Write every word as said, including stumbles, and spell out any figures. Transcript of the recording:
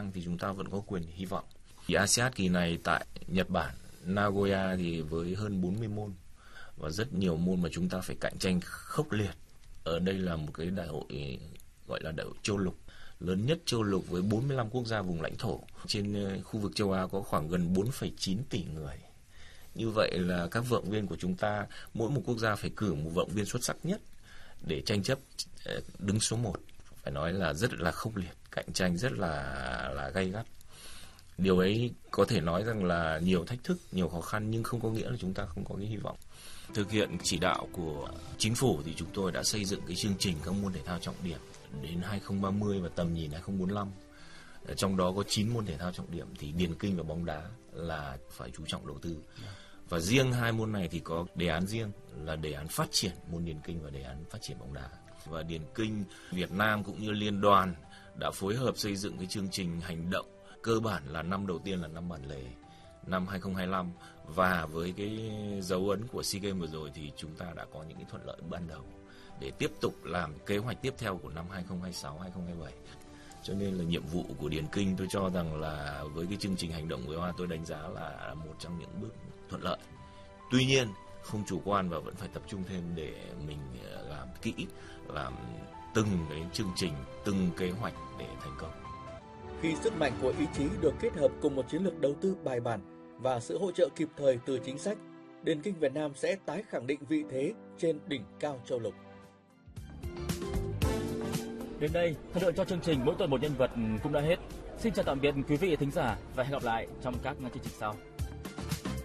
ngang thì chúng ta vẫn có quyền hy vọng. Thì a sê an kỳ này tại Nhật Bản, Nagoya thì với hơn bốn mươi môn và rất nhiều môn mà chúng ta phải cạnh tranh khốc liệt. Ở đây là một cái đại hội gọi là đại hội châu lục, lớn nhất châu lục với bốn mươi lăm quốc gia vùng lãnh thổ. Trên khu vực châu Á có khoảng gần bốn phẩy chín tỷ người. Như vậy là các vận động viên của chúng ta, mỗi một quốc gia phải cử một vận động viên xuất sắc nhất để tranh chấp đứng số một. Phải nói là rất là khốc liệt, cạnh tranh rất là là gay gắt. Điều ấy có thể nói rằng là nhiều thách thức, nhiều khó khăn nhưng không có nghĩa là chúng ta không có cái hy vọng. Thực hiện chỉ đạo của chính phủ thì chúng tôi đã xây dựng cái chương trình các môn thể thao trọng điểm đến hai không ba mươi và tầm nhìn hai không bốn lăm. Trong đó có chín môn thể thao trọng điểm thì điền kinh và bóng đá là phải chú trọng đầu tư. Và riêng hai môn này thì có đề án riêng là đề án phát triển môn điền kinh và đề án phát triển bóng đá. Và điền kinh Việt Nam cũng như liên đoàn đã phối hợp xây dựng cái chương trình hành động. Cơ bản là năm đầu tiên là năm bản lề, năm hai không hai lăm, và với cái dấu ấn của SEA Games vừa rồi thì chúng ta đã có những cái thuận lợi ban đầu để tiếp tục làm kế hoạch tiếp theo của năm hai không hai sáu, hai không hai bảy. Cho nên là nhiệm vụ của điền kinh tôi cho rằng là với cái chương trình hành động vừa qua tôi đánh giá là một trong những bước thuận lợi. Tuy nhiên không chủ quan và vẫn phải tập trung thêm để mình làm kỹ, làm từng cái chương trình, từng kế hoạch để thành công. Khi sức mạnh của ý chí được kết hợp cùng một chiến lược đầu tư bài bản và sự hỗ trợ kịp thời từ chính sách, điền kinh Việt Nam sẽ tái khẳng định vị thế trên đỉnh cao châu lục. Đến đây, thời lượng cho chương trình Mỗi tuần một nhân vật cũng đã hết. Xin chào tạm biệt quý vị thính giả và hẹn gặp lại trong các chương trình sau.